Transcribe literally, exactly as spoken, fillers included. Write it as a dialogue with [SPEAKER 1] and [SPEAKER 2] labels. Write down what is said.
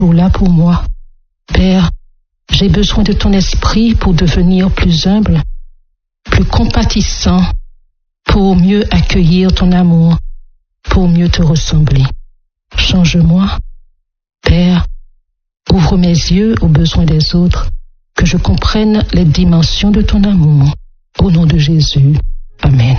[SPEAKER 1] toujours là pour moi. Père, j'ai besoin de ton esprit pour devenir plus humble, plus compatissant, pour mieux accueillir ton amour, pour mieux te ressembler. Change-moi. Père, ouvre mes yeux aux besoins des autres, que je comprenne les dimensions de ton amour. Au nom de Jésus. Amen.